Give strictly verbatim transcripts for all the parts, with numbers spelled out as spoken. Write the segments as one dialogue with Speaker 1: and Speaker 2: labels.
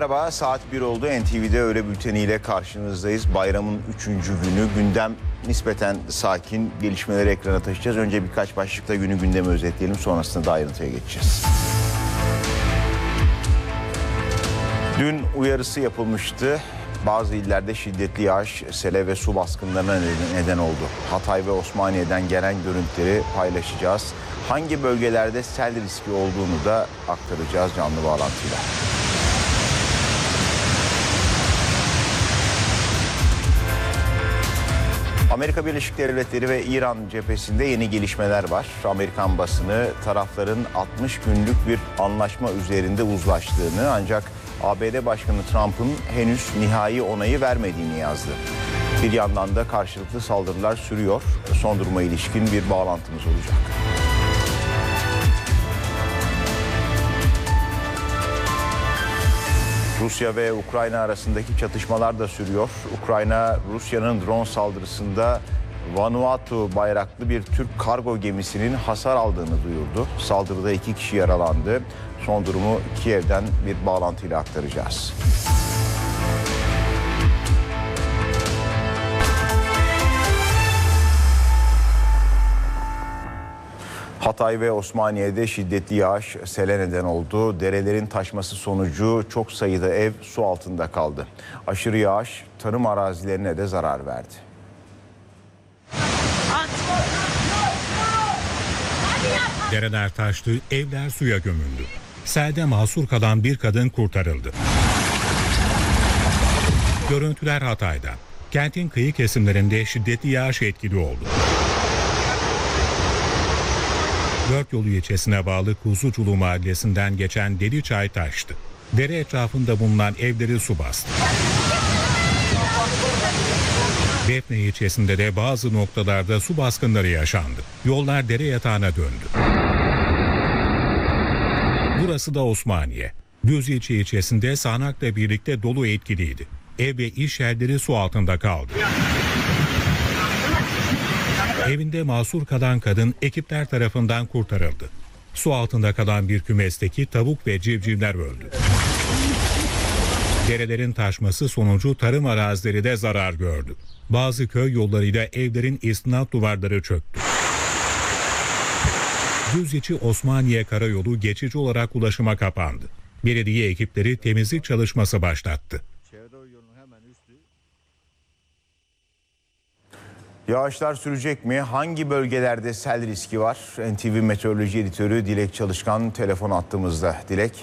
Speaker 1: Merhaba, saat bir oldu. N T V'de öğle bülteniyle karşınızdayız. Bayramın üçüncü günü, gündem nispeten sakin, gelişmeleri ekrana taşıyacağız. Önce birkaç başlıkla günü gündemi özetleyelim, sonrasında da ayrıntıya geçeceğiz. Dün uyarısı yapılmıştı. Bazı illerde şiddetli yağış, sele ve su baskınlarına neden oldu. Hatay ve Osmaniye'den gelen görüntüleri paylaşacağız. Hangi bölgelerde sel riski olduğunu da aktaracağız canlı bağlantıyla. Amerika Birleşik Devletleri ve İran cephesinde yeni gelişmeler var. Amerikan basını tarafların altmış günlük bir anlaşma üzerinde uzlaştığını, ancak A B D Başkanı Trump'ın henüz nihai onayı vermediğini yazdı. Bir yandan da karşılıklı saldırılar sürüyor. Son duruma ilişkin bir bağlantımız olacak. Rusya ve Ukrayna arasındaki çatışmalar da sürüyor. Ukrayna, Rusya'nın drone saldırısında Vanuatu bayraklı bir Türk kargo gemisinin hasar aldığını duyurdu. Saldırıda iki kişi yaralandı. Son durumu Kiev'den bir bağlantıyla aktaracağız. Hatay ve Osmaniye'de şiddetli yağış sele neden oldu. Derelerin taşması sonucu çok sayıda ev su altında kaldı. Aşırı yağış tarım arazilerine de zarar verdi.
Speaker 2: Dereler taştı, evler suya gömüldü. Selde mahsur kalan bir kadın kurtarıldı. Görüntüler Hatay'dan. Kentin kıyı kesimlerinde şiddetli yağış etkili oldu. Dört Yolu ilçesine bağlı Kuzuculu mahallesinden geçen Deliçay taştı. Dere etrafında bulunan evleri su bastı. Defne ilçesinde de bazı noktalarda su baskınları yaşandı. Yollar dere yatağına döndü. Burası da Osmaniye. Düzilçe ilçesinde sağanakla birlikte dolu etkiliydi. Ev ve iş yerleri su altında kaldı. Evinde mahsur kalan kadın ekipler tarafından kurtarıldı. Su altında kalan bir kümesteki tavuk ve civcivler öldü. Derelerin taşması sonucu tarım arazileri de zarar gördü. Bazı köy yollarıyla evlerin istinat duvarları çöktü. Düzceçi Osmaniye Karayolu geçici olarak ulaşıma kapandı. Belediye ekipleri temizlik çalışması başlattı.
Speaker 1: Yağışlar sürecek mi? Hangi bölgelerde sel riski var? N T V Meteoroloji Editörü Dilek Çalışkan telefon attığımızda. Dilek.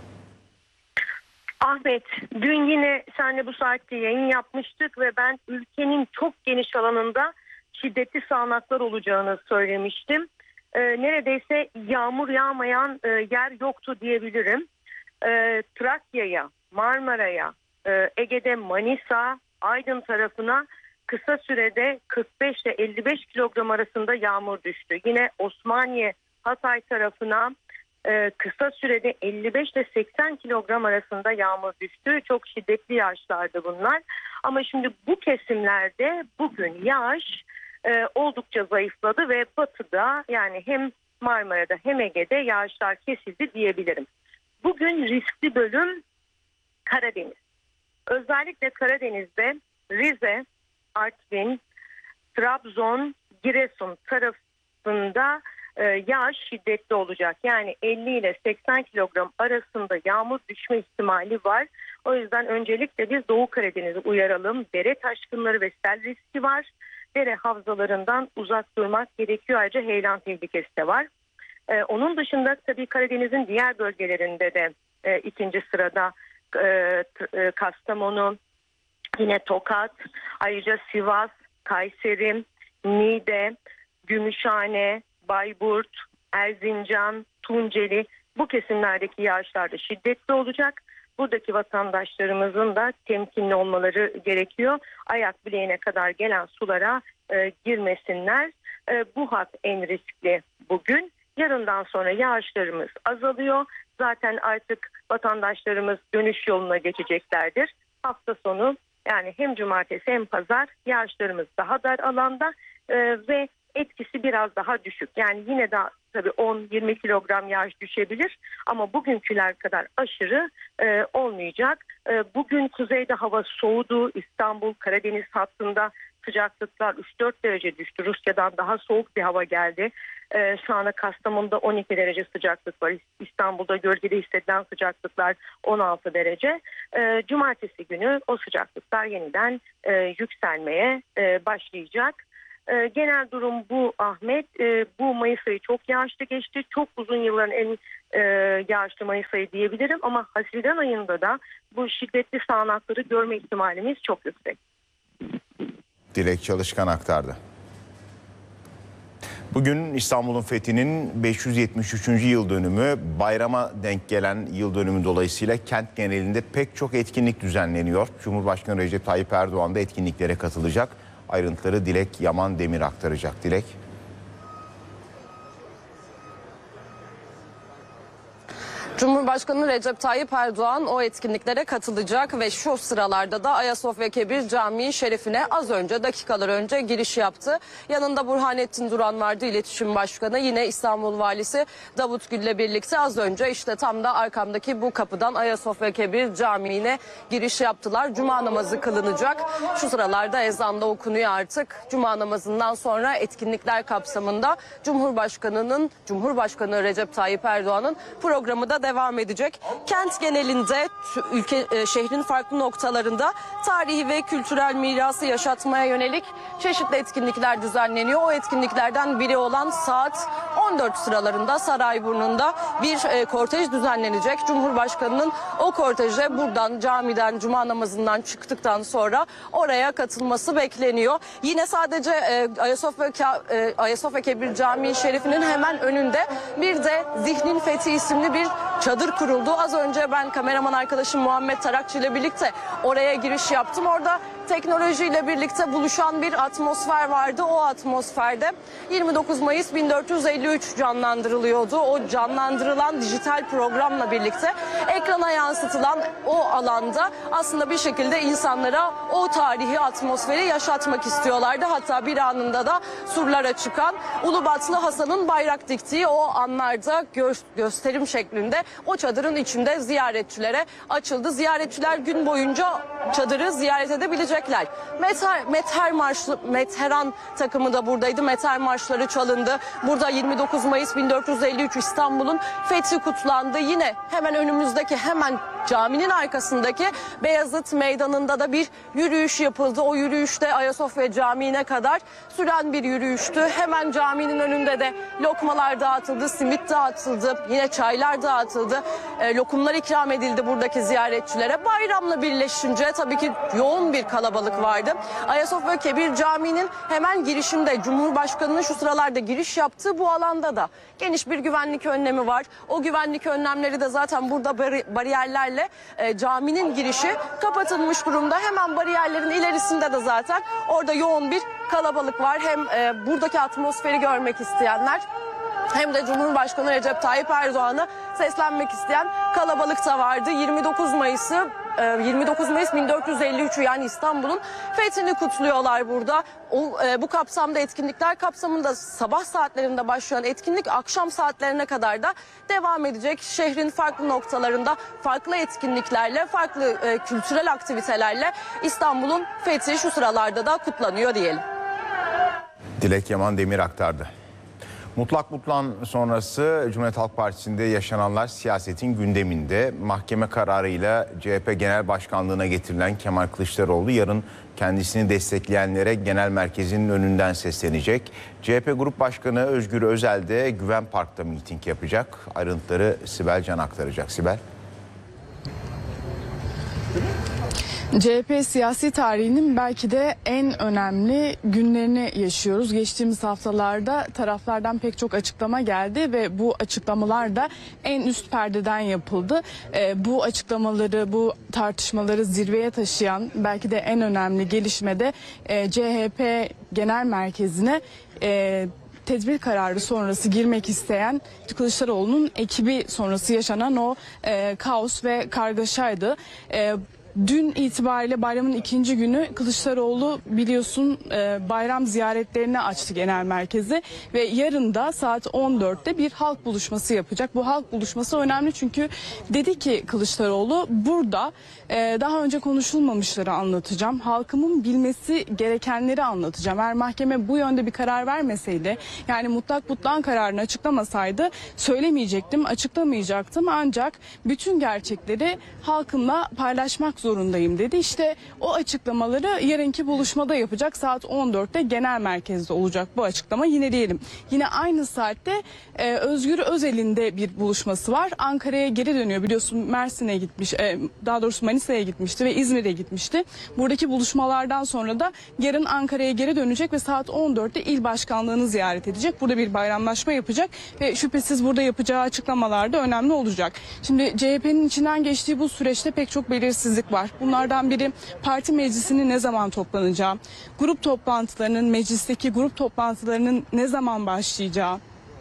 Speaker 3: Ahmet, dün yine seninle bu saatte yayın yapmıştık ve ben ülkenin çok geniş alanında şiddetli sağanaklar olacağını söylemiştim. Ee, neredeyse yağmur yağmayan e, yer yoktu diyebilirim. Ee, Trakya'ya, Marmara'ya, e, Ege'de Manisa, Aydın tarafına kısa sürede kırk beş ile elli beş kilogram arasında yağmur düştü. Yine Osmaniye, Hatay tarafına e, kısa sürede elli beş ile seksen kilogram arasında yağmur düştü. Çok şiddetli yağışlardı bunlar. Ama şimdi bu kesimlerde bugün yağış e, oldukça zayıfladı ve batıda, yani hem Marmara'da hem Ege'de yağışlar kesildi diyebilirim. Bugün riskli bölüm Karadeniz. Özellikle Karadeniz'de Rize, Artvin, Trabzon, Giresun tarafında e, yağış şiddetli olacak. Yani elli ile seksen kilogram arasında yağmur düşme ihtimali var. O yüzden öncelikle biz Doğu Karadeniz'i uyaralım. Dere taşkınları ve sel riski var. Dere havzalarından uzak durmak gerekiyor. Ayrıca heyelan tehlikesi de var. E, onun dışında tabii Karadeniz'in diğer bölgelerinde de e, ikinci sırada e, e, Kastamonu, yine Tokat, ayrıca Sivas, Kayseri, Niğde, Gümüşhane, Bayburt, Erzincan, Tunceli, bu kesimlerdeki yağışlar da şiddetli olacak. Buradaki vatandaşlarımızın da temkinli olmaları gerekiyor. Ayak bileğine kadar gelen sulara e, girmesinler. E, bu hat en riskli bugün. Yarından sonra yağışlarımız azalıyor. Zaten artık vatandaşlarımız dönüş yoluna geçeceklerdir. Hafta sonu, yani hem cumartesi hem pazar yağışlarımız daha dar alanda e, ve etkisi biraz daha düşük. Yani yine de tabii on yirmi kilogram yağış düşebilir ama bugünküler kadar aşırı e, olmayacak. E, bugün kuzeyde hava soğudu. İstanbul, Karadeniz hattında sıcaklıklar üç dört derece düştü. Rusya'dan daha soğuk bir hava geldi. Ee, şu anda Kastamonu'da on iki derece sıcaklık var. İstanbul'da gölgede hissedilen sıcaklıklar on altı derece. Ee, Cumartesi günü o sıcaklıklar yeniden e, yükselmeye e, başlayacak. E, genel durum bu Ahmet. E, bu Mayıs ayı çok yağışlı geçti. Çok uzun yılların en e, yağışlı Mayıs ayı diyebilirim. Ama Haziran ayında da bu şiddetli sağanakları görme ihtimalimiz çok yüksek.
Speaker 1: Dilek Çalışkan aktardı. Bugün İstanbul'un fethinin beş yüz yetmiş üçüncü yıl dönümü, bayrama denk gelen yıl dönümü dolayısıyla kent genelinde pek çok etkinlik düzenleniyor. Cumhurbaşkanı Recep Tayyip Erdoğan da etkinliklere katılacak. Ayrıntıları Dilek Yaman Demir aktaracak. Dilek.
Speaker 4: Cumhurbaşkanı Recep Tayyip Erdoğan o etkinliklere katılacak ve şu sıralarda da Ayasofya Kebir Camii şerifine az önce, dakikalar önce giriş yaptı. Yanında Burhanettin Duran vardı, İletişim Başkanı. Yine İstanbul Valisi Davut Gül'le birlikte az önce işte tam da arkamdaki bu kapıdan Ayasofya Kebir Camii'ne giriş yaptılar. Cuma namazı kılınacak. Şu sıralarda ezan da okunuyor artık. Cuma namazından sonra etkinlikler kapsamında Cumhurbaşkanı'nın, Cumhurbaşkanı Recep Tayyip Erdoğan'ın programı da devam edecek. Kent genelinde ülke şehrin farklı noktalarında tarihi ve kültürel mirası yaşatmaya yönelik çeşitli etkinlikler düzenleniyor. O etkinliklerden biri olan saat on dört sıralarında Sarayburnu'nda bir e, kortej düzenlenecek. Cumhurbaşkanının o korteje buradan camiden cuma namazından çıktıktan sonra oraya katılması bekleniyor. Yine sadece e, Ayasofya, e, Ayasofya Kebir Camii Şerifi'nin hemen önünde bir de Zihnin Fethi isimli bir çadır kuruldu. Az önce ben kameraman arkadaşım Muhammed Tarakçı ile birlikte oraya giriş yaptım. Orada teknolojiyle birlikte buluşan bir atmosfer vardı. O atmosferde yirmi dokuz Mayıs bin dört yüz elli üç canlandırılıyordu. O canlandırılan dijital programla birlikte ekrana yansıtılan o alanda aslında bir şekilde insanlara o tarihi atmosferi yaşatmak istiyorlardı. Hatta bir anında da surlara çıkan Ulubatlı Hasan'ın bayrak diktiği o anlarda gö gösterim şeklinde o çadırın içinde ziyaretçilere açıldı. Ziyaretçiler gün boyunca çadırı ziyaret edebilecekler. Meter, Meter Marşı, Meteran takımı da buradaydı. Meter marşları çalındı. Burada yirmi dokuz Mayıs bin dört yüz elli üç İstanbul'un fethi kutlandı. Yine hemen önümüzdeki, hemen caminin arkasındaki Beyazıt Meydanı'nda da bir yürüyüş yapıldı. O yürüyüşte Ayasofya Camii'ne kadar süren bir yürüyüştü. Hemen caminin önünde de lokmalar dağıtıldı, simit dağıtıldı, yine çaylar dağıtıldı. E, lokumlar ikram edildi buradaki ziyaretçilere. Bayramla birleşince tabii ki yoğun bir kalabalık vardı. Ayasofya Kebir Camii'nin hemen girişinde Cumhurbaşkanı'nın şu sıralarda giriş yaptığı bu alanda da geniş bir güvenlik önlemi var. O güvenlik önlemleri de zaten burada bari bariyerlerle e, caminin girişi kapatılmış durumda. Hemen bariyerlerin ilerisinde de zaten orada yoğun bir kalabalık var. Hem e, buradaki atmosferi görmek isteyenler hem de Cumhurbaşkanı Recep Tayyip Erdoğan'a seslenmek isteyen kalabalık da vardı. yirmi dokuz Mayıs'ı yirmi dokuz Mayıs bin dört yüz elli üç'ü yani İstanbul'un fethini kutluyorlar burada. O, bu kapsamda etkinlikler kapsamında sabah saatlerinde başlayan etkinlik akşam saatlerine kadar da devam edecek. Şehrin farklı noktalarında farklı etkinliklerle, farklı e, kültürel aktivitelerle İstanbul'un fethi şu sıralarda da kutlanıyor diyelim.
Speaker 1: Dilek Yaman Demir aktardı. Mutlak Mutlan sonrası Cumhuriyet Halk Partisi'nde yaşananlar siyasetin gündeminde. Mahkeme kararıyla C H P Genel Başkanlığı'na getirilen Kemal Kılıçdaroğlu yarın kendisini destekleyenlere genel merkezinin önünden seslenecek. C H P Grup Başkanı Özgür Özel de Güven Park'ta miting yapacak. Ayrıntıları Sibel Can aktaracak. Sibel.
Speaker 5: C H P siyasi tarihinin belki de en önemli günlerini yaşıyoruz. Geçtiğimiz haftalarda taraflardan pek çok açıklama geldi ve bu açıklamalar da en üst perdeden yapıldı. E, bu açıklamaları, bu tartışmaları zirveye taşıyan belki de en önemli gelişme de e, C H P Genel Merkezi'ne e, tedbir kararı sonrası girmek isteyen Kılıçdaroğlu'nun ekibi sonrası yaşanan o e, kaos ve kargaşaydı. E, dün itibariyle bayramın ikinci günü Kılıçdaroğlu biliyorsun e, bayram ziyaretlerini açtı genel merkezi ve yarın da saat on dörtte bir halk buluşması yapacak. Bu halk buluşması önemli çünkü dedi ki Kılıçdaroğlu burada e, daha önce konuşulmamışları anlatacağım. Halkımın bilmesi gerekenleri anlatacağım. Eğer mahkeme bu yönde bir karar vermeseydi, yani mutlak butlan kararını açıklamasaydı söylemeyecektim, açıklamayacaktım, ancak bütün gerçekleri halkımla paylaşmak zorundayım dedi. İşte o açıklamaları yarınki buluşmada yapacak. Saat on dörtte genel merkezde olacak bu açıklama. Yine diyelim, yine aynı saatte e, Özgür Özel'in de bir buluşması var. Ankara'ya geri dönüyor. Biliyorsun Mersin'e gitmiş, e, daha doğrusu Manisa'ya gitmişti ve İzmir'e gitmişti. Buradaki buluşmalardan sonra da yarın Ankara'ya geri dönecek ve saat on dörtte il başkanlığını ziyaret edecek. Burada bir bayramlaşma yapacak ve şüphesiz burada yapacağı açıklamalar da önemli olacak. Şimdi C H P'nin içinden geçtiği bu süreçte pek çok belirsizlik var. Bunlardan biri parti meclisinin ne zaman toplanacağı, grup toplantılarının, meclisteki grup toplantılarının ne zaman başlayacağı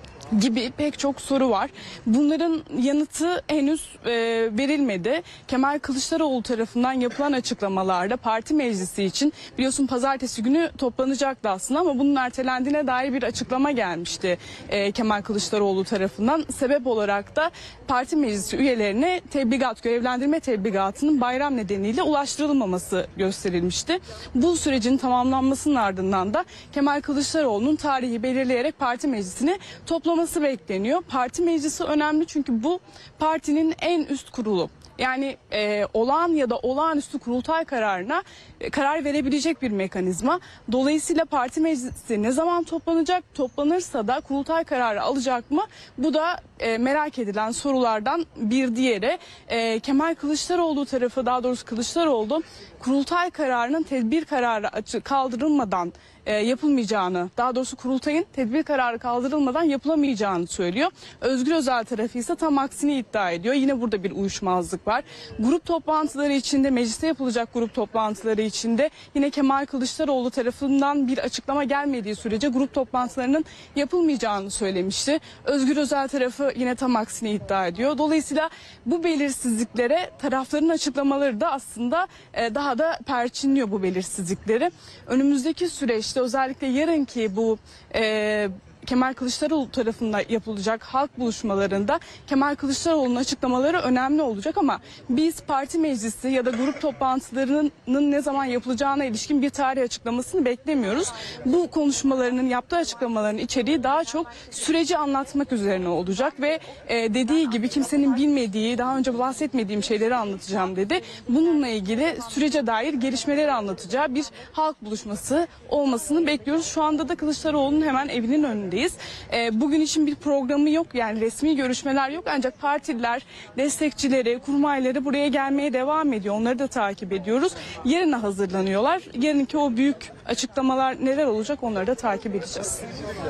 Speaker 5: gibi pek çok soru var. Bunların yanıtı henüz e, verilmedi. Kemal Kılıçdaroğlu tarafından yapılan açıklamalarda parti meclisi için biliyorsun pazartesi günü toplanacaktı aslında ama bunun ertelendiğine dair bir açıklama gelmişti e, Kemal Kılıçdaroğlu tarafından. Sebep olarak da parti meclisi üyelerine tebligat, görevlendirme tebligatının bayram nedeniyle ulaştırılmaması gösterilmişti. Bu sürecin tamamlanmasının ardından da Kemal Kılıçdaroğlu'nun tarihi belirleyerek parti meclisini toplaması bekleniyor. Parti meclisi önemli çünkü bu partinin en üst kurulu. Yani e, olağan ya da olağanüstü kurultay kararına e, karar verebilecek bir mekanizma. Dolayısıyla parti meclisi ne zaman toplanacak? Toplanırsa da kurultay kararı alacak mı? Bu da e, merak edilen sorulardan bir diğeri. E, Kemal Kılıçdaroğlu tarafı, daha doğrusu Kılıçdaroğlu kurultay kararının tedbir kararı açı kaldırılmadan e, yapılmayacağını, daha doğrusu kurultayın tedbir kararı kaldırılmadan yapılamayacağını söylüyor. Özgür Özel tarafı ise tam aksini iddia ediyor. Yine burada bir uyuşmazlık var. Grup toplantıları içinde, mecliste yapılacak grup toplantıları içinde yine Kemal Kılıçdaroğlu tarafından bir açıklama gelmediği sürece grup toplantılarının yapılmayacağını söylemişti. Özgür Özel tarafı yine tam aksini iddia ediyor. Dolayısıyla bu belirsizliklere tarafların açıklamaları da aslında e, daha da perçinliyor bu belirsizlikleri. Önümüzdeki süreçte özellikle yarınki bu e, Kemal Kılıçdaroğlu tarafından yapılacak halk buluşmalarında Kemal Kılıçdaroğlu'nun açıklamaları önemli olacak ama biz parti meclisi ya da grup toplantılarının ne zaman yapılacağına ilişkin bir tarih açıklamasını beklemiyoruz. Bu konuşmalarının, yaptığı açıklamaların içeriği daha çok süreci anlatmak üzerine olacak ve e, dediği gibi kimsenin bilmediği, daha önce bahsetmediğim şeyleri anlatacağım dedi. Bununla ilgili sürece dair gelişmeleri anlatacağı bir halk buluşması olmasını bekliyoruz. Şu anda da Kılıçdaroğlu'nun hemen evinin önünde. Bugün için bir programı yok, yani resmi görüşmeler yok, ancak partililer, destekçileri, kurmayları buraya gelmeye devam ediyor. Onları da takip ediyoruz. Yarına hazırlanıyorlar. Yarınki o büyük açıklamalar neler olacak onları da takip edeceğiz.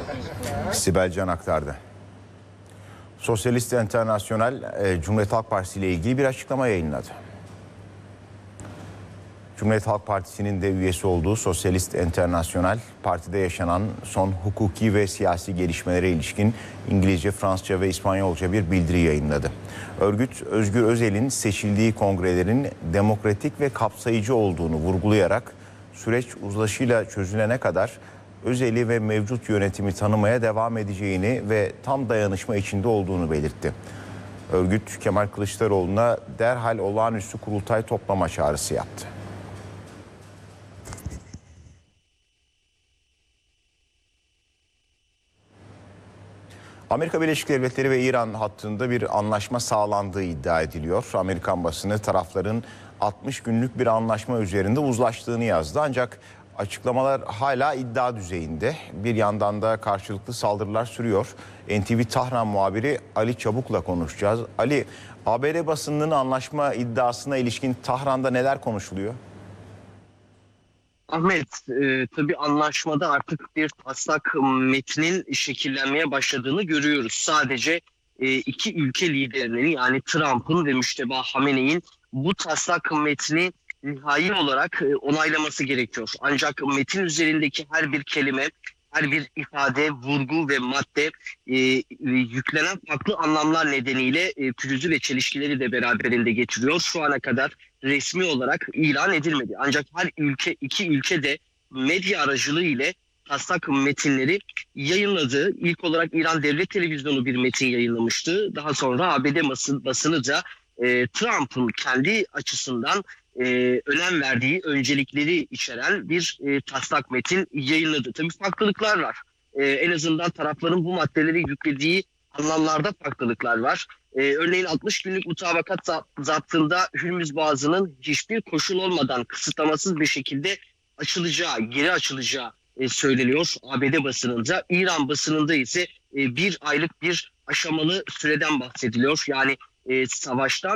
Speaker 1: Sibel Can aktardı. Sosyalist Enternasyonel e, Cumhuriyet Halk Partisi ile ilgili bir açıklama yayınladı. Cumhuriyet Halk Partisi'nin de üyesi olduğu Sosyalist Enternasyonel, partide yaşanan son hukuki ve siyasi gelişmelere ilişkin İngilizce, Fransızca ve İspanyolca bir bildiri yayınladı. Örgüt, Özgür Özel'in seçildiği kongrelerin demokratik ve kapsayıcı olduğunu vurgulayarak süreç uzlaşıyla çözülene kadar Özel'i ve mevcut yönetimi tanımaya devam edeceğini ve tam dayanışma içinde olduğunu belirtti. Örgüt, Kemal Kılıçdaroğlu'na derhal olağanüstü kurultay toplama çağrısı yaptı. Amerika Birleşik Devletleri ve İran hattında bir anlaşma sağlandığı iddia ediliyor. Amerikan basını tarafların altmış günlük bir anlaşma üzerinde uzlaştığını yazdı. Ancak açıklamalar hala iddia düzeyinde. Bir yandan da karşılıklı saldırılar sürüyor. N T V Tahran muhabiri Ali Çabuk'la konuşacağız. Ali, A B D basınının anlaşma iddiasına ilişkin Tahran'da neler konuşuluyor?
Speaker 6: Ahmet, e, tabii anlaşmada artık bir taslak metnin şekillenmeye başladığını görüyoruz. Sadece e, iki ülke liderinin, yani Trump'ın ve Müşteba Hamene'in bu taslak metni nihai olarak e, onaylaması gerekiyor. Ancak metin üzerindeki her bir kelime her bir ifade, vurgu ve madde e, e, yüklenen farklı anlamlar nedeniyle e, pürüzü ve çelişkileri de beraberinde getiriyor. Şu ana kadar resmi olarak ilan edilmedi. Ancak her ülke, iki ülke de medya aracılığı ile taslak metinleri yayınladı. İlk olarak İran Devlet Televizyonu bir metin yayınlamıştı. Daha sonra A B D basın, basını da e, Trump'ın kendi açısından e, önem verdiği öncelikleri içeren bir e, taslak metin yayınladı. Tabii farklılıklar var. E, en azından tarafların bu maddeleri yüklediği anlamlarda farklılıklar var. E, örneğin altmış günlük mutabakat zaptında Hürmüz Boğazı'nın hiçbir koşul olmadan kısıtlamasız bir şekilde açılacağı, geri açılacağı e, söyleniyor A B D basınında. İran basınında ise e, bir aylık bir aşamalı süreden bahsediliyor. Yani e, savaştan